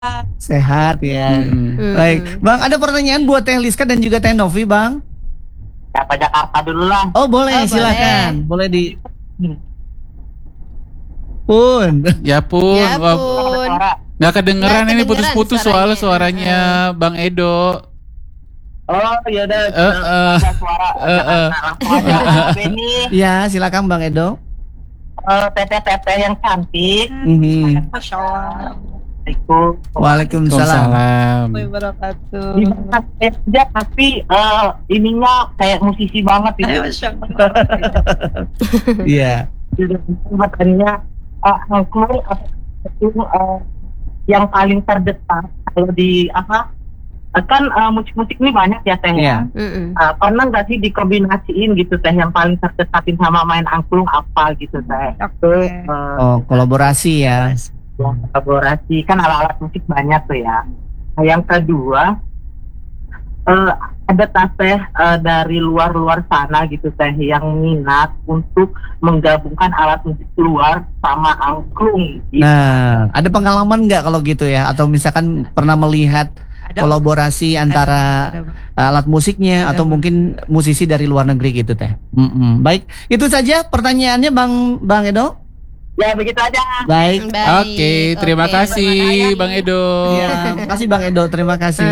Sehat ya. Baik, Bang, ada pertanyaan buat Teh Liska dan juga Teh Novi, Bang. Siapa Jakarta dulu lah. Oh, boleh, silakan. Boleh di Pun. Ya pun. Ya Wah, pun. nggak kedengeran Nggak ini kedengeran putus-putus suaranya. suaranya Bang Edo. Oh, ya udah. Suara langsung aja. Benny, Ya, silakan Bang Edo. teteh-teteh yang cantik. Masya Allah. Assalamualaikum. Waalaikumsalam. Waalaikumsalam. Wabarakatuh. Gimana aja tapi ininya kayak musisi banget itu. Masya Allah. Iya. Makanya angklung itu yang paling terdekat kalau di kan musik-musik ini banyak ya teh ya. Pernah nggak sih dikombinasiin gitu teh yang paling terdekatin sama main angklung apa gitu teh? Oh, kolaborasi ya. Kolaborasi kan alat-alat musik banyak tuh ya. Nah, yang kedua ada teh dari luar sana gitu teh yang minat untuk menggabungkan alat musik luar sama angklung. Gitu. Nah, ada pengalaman nggak kalau gitu ya? Atau misalkan pernah melihat kolaborasi antara alat musiknya atau mungkin musisi dari luar negeri gitu teh? Baik, itu saja pertanyaannya Bang Edo. Ya begitu aja. Baik. Oke, terima kasih Bang Edo. Ya, terima kasih Bang Edo, terima kasih.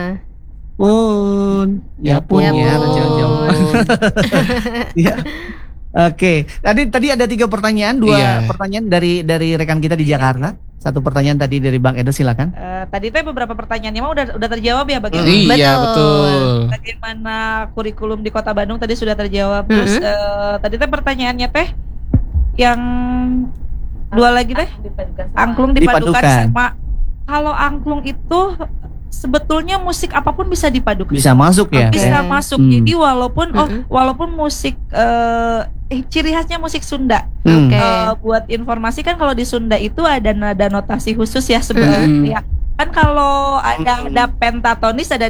Pun. Ya pun Ya ya. pun. Jauh-jauh. Ya. Oke, tadi ada 3 pertanyaan, 2 pertanyaan dari rekan kita di Jakarta. 1 pertanyaan tadi dari Bang Edo, silakan. Tadi teh beberapa pertanyaannya mah udah terjawab ya bagaimana? Iya, betul. Bagaimana kurikulum di Kota Bandung tadi sudah terjawab. Terus tadi teh pertanyaannya teh yang 2 lagi teh angklung dipadukan sama. Kalau angklung itu sebetulnya musik apapun bisa dipadukan. Bisa masuk ya? Bisa masuk. Jadi walaupun musik ciri khasnya musik Sunda. Buat informasi kan kalau di Sunda itu ada nada notasi khusus ya sebenarnya. Kan kalau ada pentatonis ada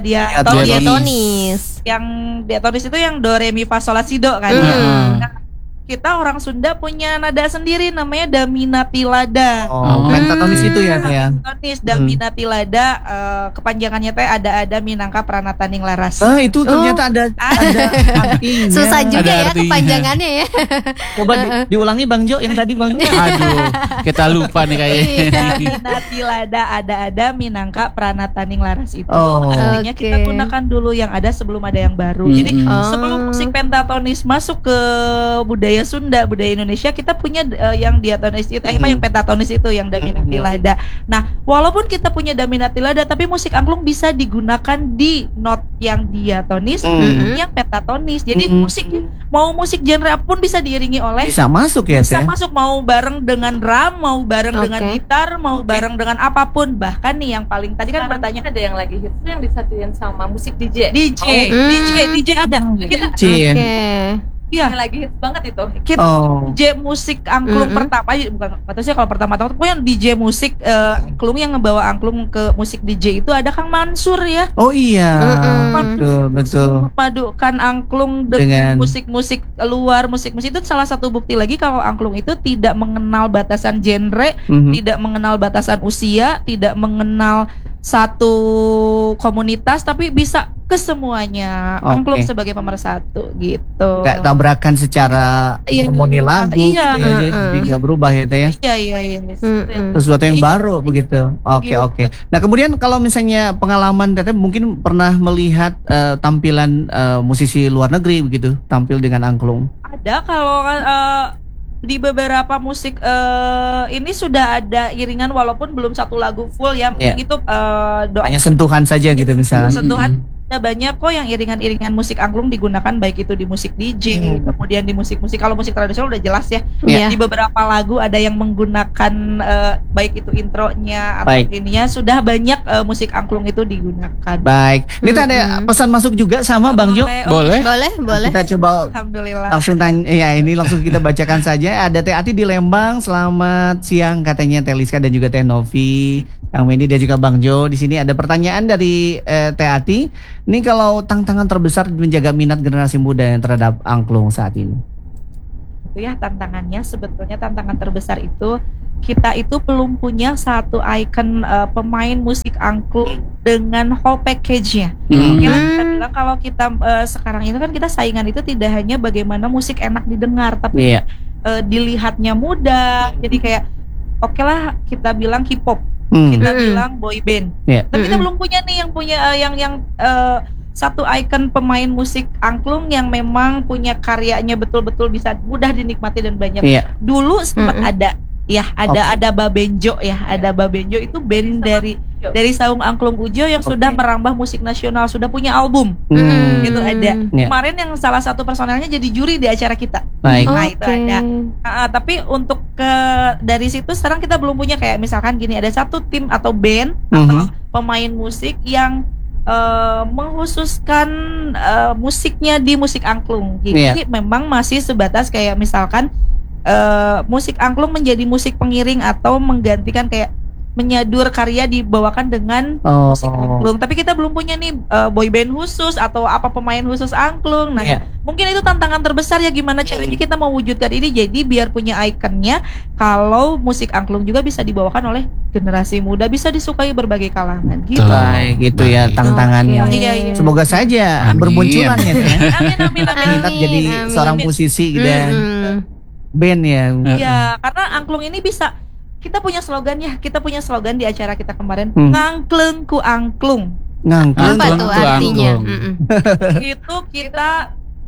diatonis. Yang diatonis itu yang do re mi fa sol la si do kan. Nah, kita orang Sunda punya nada sendiri namanya Daminatilada. Pentatonis itu ya saya. Pentatonis Daminatilada kepanjangannya teh ada Minangka Pranataning Laras. Itu ternyata ada artinya. Susah juga Ada ya artinya. kepanjangannya ya. Coba diulangi Bang Jo yang tadi Bang Jo. Aduh, kita lupa nih kayaknya. Daminatilada ada Minangka Pranataning Laras itu. Oh. Artinya kita Oke. gunakan dulu yang ada sebelum ada yang baru. Jadi sebelum musik pentatonis masuk ke budaya Sunda, budaya Indonesia, kita punya yang diatonis itu, yang pentatonis itu, yang Daminatilada. Nah, walaupun kita punya Daminatilada, tapi musik angklung bisa digunakan di not yang diatonis, yang pentatonis. Jadi mau musik genre apapun bisa diiringi oleh. Bisa masuk ya Bisa teh? masuk, mau bareng dengan drum, mau bareng dengan gitar, mau bareng dengan apapun. Bahkan nih yang paling tadi kan pertanyaan ada yang lagi hits yang disatuin sama musik DJ. DJ ada. Kita Yang lagi hits banget itu. DJ musik angklung pertama, bukan batasnya kalau pertama-tama pokoknya DJ musik angklung yang ngebawa angklung ke musik DJ itu ada Kang Mansur ya. Oh iya. Betul. Padukan angklung dengan musik-musik luar, musik-musik itu salah satu bukti lagi kalau angklung itu tidak mengenal batasan genre, tidak mengenal batasan usia, tidak mengenal satu komunitas, tapi bisa ke semuanya. Angklung sebagai pemersatu gitu. Gak tabrakan secara harmoni lagu. Jadi gak berubah ya teh ya. Iya. Sesuatu yang baru begitu. Oke. Nah kemudian kalau misalnya pengalaman teteh mungkin pernah melihat tampilan musisi luar negeri begitu tampil dengan angklung. Ada kalau di beberapa musik ini sudah ada iringan walaupun belum satu lagu full ya. Itu hanya sentuhan saja gitu misalnya. Sentuhan. Ada banyak kok yang iringan-iringan musik angklung digunakan baik itu di musik DJ, kemudian di musik-musik, kalau musik tradisional udah jelas ya. Di beberapa lagu ada yang menggunakan baik itu intronya atau ininya, sudah banyak musik angklung itu digunakan. Baik. Ini ada pesan masuk juga sama Bang Jo. Boleh. Kita coba Alhamdulillah. langsung tanya, ini langsung kita bacakan saja. Ada Teh Ati di Lembang. Selamat siang katanya Teh Liska dan juga Teh Novi, Kang Wendy dan juga Bang Jo. Di sini ada pertanyaan dari Teh Ati. Ini kalau tantangan terbesar menjaga minat generasi muda yang terhadap angklung saat ini. itu ya tantangannya, sebetulnya tantangan terbesar itu kita itu belum punya satu icon pemain musik angklung dengan whole package-nya. Oke lah, kita bilang kalau kita sekarang itu kan kita saingan itu tidak hanya bagaimana musik enak didengar, tapi dilihatnya mudah. Jadi kayak oke lah kita bilang K-pop, kita bilang boy band. Tapi kita belum punya nih yang punya yang satu ikon pemain musik angklung yang memang punya karyanya betul-betul bisa mudah dinikmati dan banyak. Dulu sempat ada ada Babenjo ya, ada Babenjo itu band dari Saung Angklung Ujo yang sudah merambah musik nasional, sudah punya album. Itu ada. Kemarin yang salah satu personelnya jadi juri di acara kita. Nah, itu ada. Tapi untuk dari situ sekarang kita belum punya kayak misalkan gini, ada satu tim atau band atau pemain musik yang menghususkan musiknya di musik angklung. Jadi memang masih sebatas kayak misalkan musik angklung menjadi musik pengiring atau menggantikan kayak menyadur karya dibawakan dengan musik angklung. Tapi kita belum punya nih boy band khusus atau apa pemain khusus angklung. Nah, mungkin itu tantangan terbesar ya, gimana caranya kita mewujudkan ini jadi biar punya ikonnya. Kalau musik angklung juga bisa dibawakan oleh generasi muda, bisa disukai berbagai kalangan gitu. Gitu ya tantangannya. Semoga saja bermunculan ya. Amin. Kita jadi seorang musisi dan band ya. Iya, karena angklung ini bisa. Kita punya slogan di acara kita kemarin, ngangkleng ku angklung. Ngangkleng apa tuh artinya? Itu kita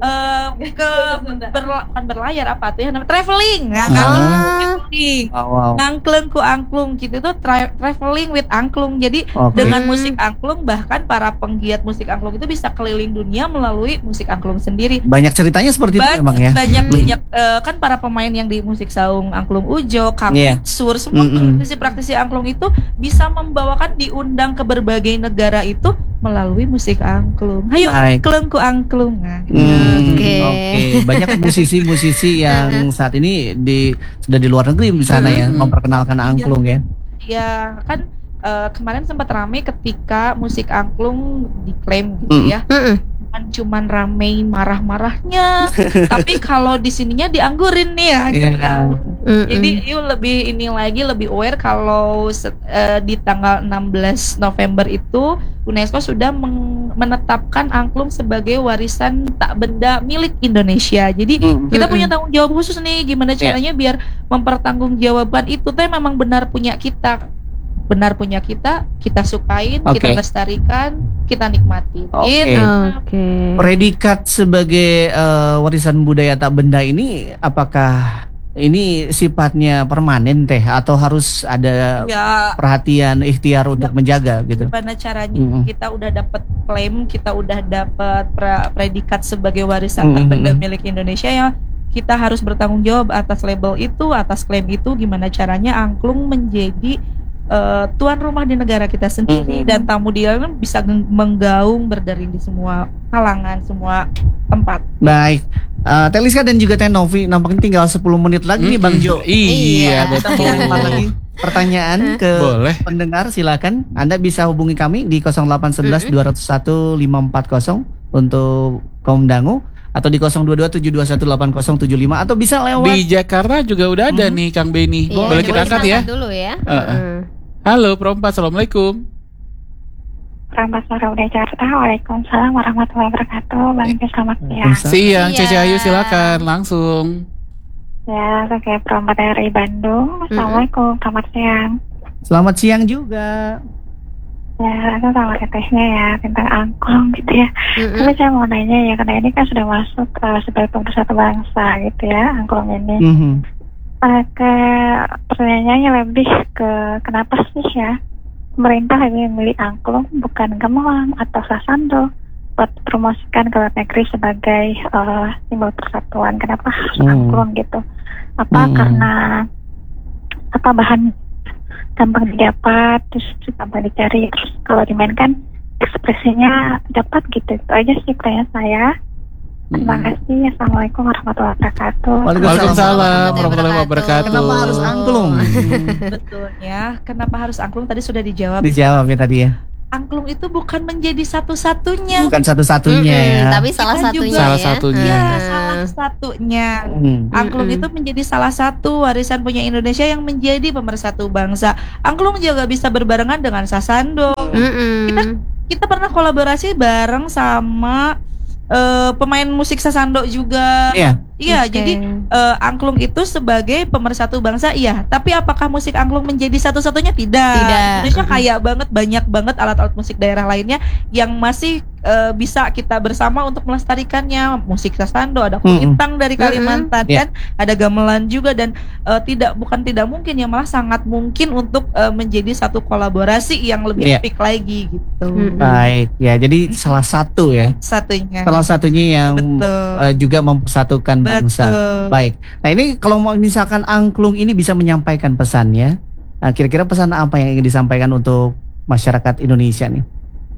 bukan berlayar apa tuh ya namanya, traveling ya kan? Traveling. Ngangkleng ku angklung gitu tuh traveling with angklung. Jadi dengan musik angklung bahkan para penggiat musik angklung itu bisa keliling dunia melalui musik angklung sendiri. Banyak ceritanya seperti itu memang ya. Banyak kan para pemain yang di musik Saung Angklung Ujo, Kang Sur, semua praktisi angklung itu bisa membawakan, diundang ke berbagai negara itu melalui musik angklung. Ayo angklung ku angklung. Oke. Banyak musisi-musisi yang saat ini sudah di luar negeri di sana ya, memperkenalkan angklung ya. Ya kan kemarin sempat ramai ketika musik angklung diklaim gitu ya. Bukan cuman rame marah-marahnya, tapi kalau di sininya dianggurin nih ya. Jadi yuk lebih aware kalau di tanggal 16 November itu UNESCO sudah menetapkan angklung sebagai warisan tak benda milik Indonesia. Jadi kita punya tanggung jawab khusus nih, gimana caranya biar mempertanggungjawabkan itu teh memang benar punya kita, kita sukain, kita lestarikan, kita nikmati. Predikat sebagai warisan budaya tak benda ini apakah ini sifatnya permanen teh atau harus ada perhatian ikhtiar untuk menjaga gitu? Gimana caranya kita udah dapat klaim, kita udah dapat predikat sebagai warisan tak benda milik Indonesia ya, kita harus bertanggung jawab atas label itu, atas klaim itu. Gimana caranya angklung menjadi tuan rumah di negara kita sendiri dan tamu dia bisa menggaung berdering di semua kalangan, semua tempat. Baik. Teliska dan juga Teh Novi, nampaknya tinggal 10 menit lagi nih Bang Jo. Iya, betul. Lagi pertanyaan ke pendengar, silakan. Anda bisa hubungi kami di 0811 201 540 untuk kaum dangu, atau di 022 721 8075, atau bisa lewat. Di Jakarta juga udah ada nih Kang Beni. Boleh kita angkat ya? Dulu ya. Halo Perompa, assalamualaikum. Selamat sore udah Jakarta. Waalaikumsalam warahmatullahi wabarakatuh. Bang Ibu selamat siang. Siang, Cece Ayu silakan langsung. Ya, sebagai perompak dari Bandung. Assalamualaikum, selamat siang. Selamat siang juga. Ya, aku sama tetehnya ya tentang angklung gitu ya. Tapi saya mau nanya ya, karena ini kan sudah masuk sebagai pemersatu bangsa gitu ya, angklung ini. Pertanyaannya lebih ke kenapa sih ya pemerintah lebih memilih angklung bukan gamelan atau sasando buat promosikan ke luar negeri sebagai simbol persatuan? Kenapa harus angklung gitu? Apa karena apa bahan gampang didapat, terus gampang dicari, terus kalau dimainkan ekspresinya dapat gitu? Itu aja sih pertanyaan saya. Terima kasih. Assalamualaikum warahmatullahi wabarakatuh. Waalaikumsalam warahmatullahi wabarakatuh. Kenapa harus angklung? Betulnya, kenapa harus angklung tadi sudah dijawab. Dijawab ya tadi ya. angklung itu bukan menjadi satu-satunya. Bukan satu-satunya ya. Tapi salah Kita satunya juga- Salah ya. satunya. Ya, salah satunya. Angklung itu menjadi salah satu warisan punya Indonesia yang menjadi pemersatu bangsa. Angklung juga bisa berbarengan dengan sasando. Kita pernah kolaborasi bareng sama pemain musik sasando juga. Iya. Iya, jadi angklung itu sebagai pemersatu bangsa, iya. Tapi apakah musik angklung menjadi satu-satunya? Tidak. Indonesia kaya banget, banyak banget alat-alat musik daerah lainnya yang masih bisa kita bersama untuk melestarikannya. Musik sasando, ada kulitang dari Kalimantan, kan, ada gamelan juga, dan bukan tidak mungkin ya, malah sangat mungkin untuk menjadi satu kolaborasi yang lebih epic lagi gitu. Baik, ya jadi salah satu ya. Salah satunya yang juga mempersatukan bangsa. Baik. Nah ini kalau mau misalkan angklung ini bisa menyampaikan pesannya, nah, kira-kira pesan apa yang ingin disampaikan untuk masyarakat Indonesia nih?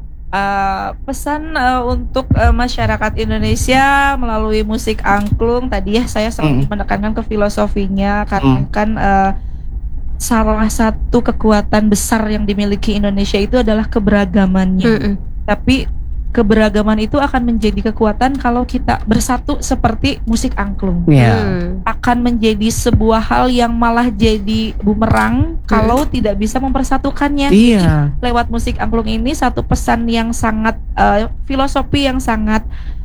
Pesan untuk masyarakat Indonesia melalui musik angklung tadi ya, saya selalu menekankan ke filosofinya, karena kan salah satu kekuatan besar yang dimiliki Indonesia itu adalah keberagamannya. Tapi keberagaman itu akan menjadi kekuatan kalau kita bersatu seperti musik angklung. Akan menjadi sebuah hal yang malah jadi bumerang kalau tidak bisa mempersatukannya. Lewat musik angklung ini satu pesan yang sangat filosofi yang sangat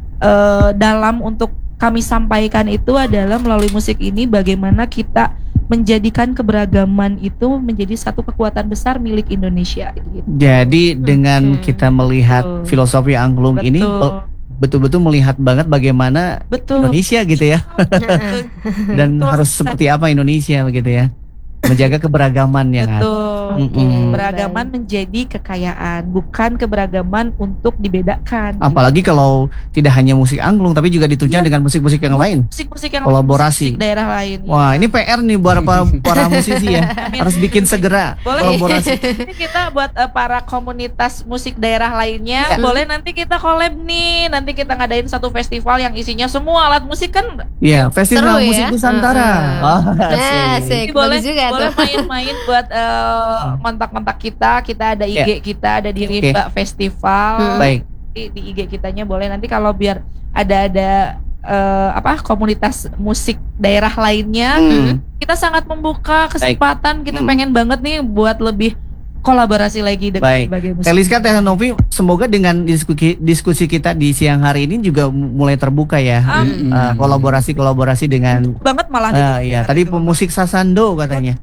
dalam untuk kami sampaikan itu adalah melalui musik ini bagaimana kita menjadikan keberagaman itu menjadi satu kekuatan besar milik Indonesia gitu. Jadi dengan kita melihat filosofi angklung ini betul-betul melihat banget bagaimana Indonesia gitu ya. Dan harus seperti apa Indonesia begitu ya. Menjaga keberagaman yang ada. Keberagaman menjadi kekayaan, bukan keberagaman untuk dibedakan. Apalagi kalau tidak hanya musik angklung tapi juga ditunjang dengan musik-musik yang lain. Musik-musik yang kolaborasi musik daerah lain. Wah, ini PR nih buat para musisi ya. Harus bikin segera kolaborasi. Ini kita buat para komunitas musik daerah lainnya, boleh nanti kita collab nih. Nanti kita ngadain satu festival yang isinya semua alat musik kan. Iya, festival musik Nusantara. Asik. Boleh main-main buat kontak-kontak kita ada IG kita, ada di Rimba Festival. Baik. Di IG kitanya boleh nanti kalau biar ada komunitas musik daerah lainnya, kita sangat membuka kesempatan. Kita pengen banget nih buat lebih kolaborasi lagi dengan berbagai musik. Teliska, Teh Novi, semoga dengan diskusi kita di siang hari ini juga mulai terbuka ya. Kolaborasi dengan banget malah. Iya, tadi pemusik sasando katanya.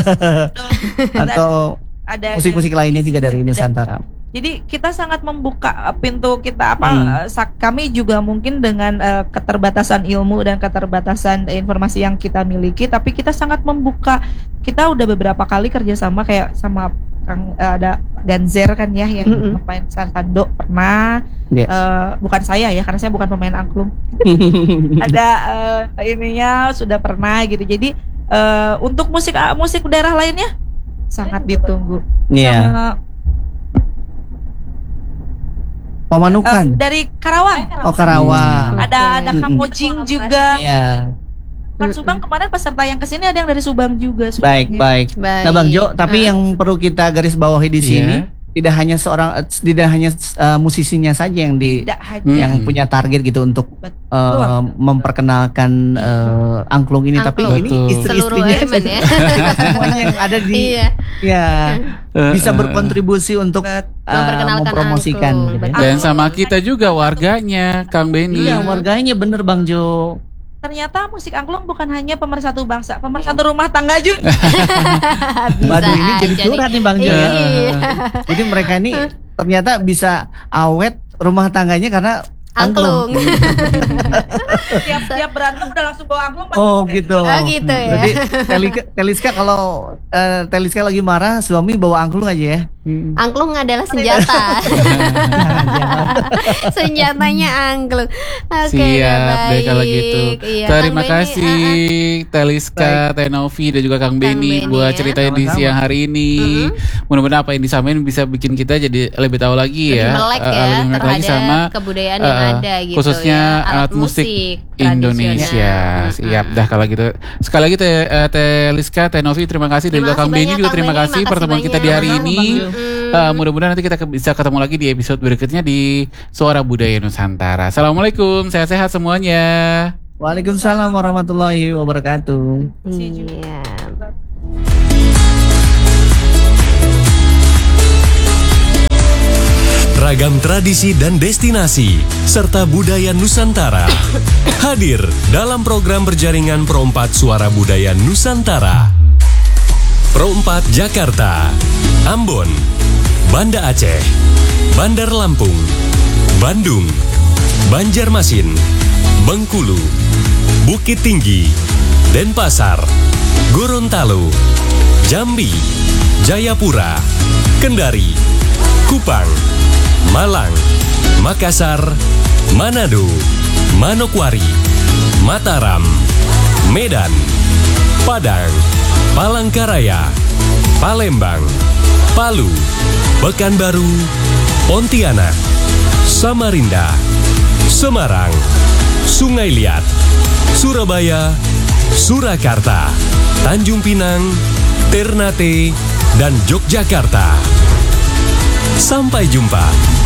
Atau ada musik-musik lainnya juga dari Nusantara. Jadi kita sangat membuka pintu kita kami juga mungkin dengan keterbatasan ilmu dan keterbatasan informasi yang kita miliki, tapi kita sangat membuka. Kita udah beberapa kali kerjasama kayak sama ada Ganzer kan ya yang pemain sasando pernah. Bukan saya ya, karena saya bukan pemain angklung. Ada ininya sudah pernah gitu. Jadi untuk musik daerah lainnya sangat ditunggu. Pemanukan dari Karawang. Karawang. Ada Kang Mojing juga. Kan Subang kemarin peserta yang kesini ada yang dari Subang juga. Baik. Nah Bang Jo, tapi yang perlu kita garis bawahi di sini tidak hanya musisinya saja yang yang punya target gitu untuk memperkenalkan angklung ini, tapi ini istri-istrinya semuanya yang ada di bisa berkontribusi untuk mempromosikan. Dan sama kita juga warganya, Kang Beni. Iya, warganya bener Bang Jo. Ternyata musik angklung bukan hanya pemersatu bangsa, pemersatu rumah tangga juga. Waduh, ini jadi curhat nih Bang Jo. Jadi mereka ini ternyata bisa awet rumah tangganya karena angklung. Tiap berantem udah langsung bawa angklung. Gitu. Gitu ya. Jadi Teliska kalau Teliska lagi marah, suami bawa angklung aja ya. Angklung adalah senjata. Senjatanya angklung. Siap deh kalau gitu. Terima kasih Teliska, Teh Novi dan juga Kang Beni buat ceritanya di siang hari ini. Mudah-mudahan apa yang disampaikan bisa bikin kita jadi lebih tahu lagi ya. Lebih melek lagi sama kebudayaan yang ada gitu, khususnya alat musik Indonesia. Siap dah kalau gitu. Sekali lagi Teliska, Teh Novi terima kasih, dan juga Kang Beni juga terima kasih pertemuan kita di hari ini. Mudah-mudahan nanti kita bisa ketemu lagi di episode berikutnya di Suara Budaya Nusantara. Assalamualaikum, sehat-sehat semuanya. Waalaikumsalam warahmatullahi wabarakatuh. Iya. Ragam tradisi dan destinasi serta budaya Nusantara hadir dalam program berjaringan Pro 4 Suara Budaya Nusantara. Pro 4 Jakarta, Ambon, Banda Aceh, Bandar Lampung, Bandung, Banjarmasin, Bengkulu, Bukit Tinggi, Denpasar, Gorontalo, Jambi, Jayapura, Kendari, Kupang, Malang, Makassar, Manado, Manokwari, Mataram, Medan, Padang, Palangkaraya, Palembang, Palu, Pekanbaru, Pontianak, Samarinda, Semarang, Sungai Liat, Surabaya, Surakarta, Tanjung Pinang, Ternate, dan Yogyakarta. Sampai jumpa.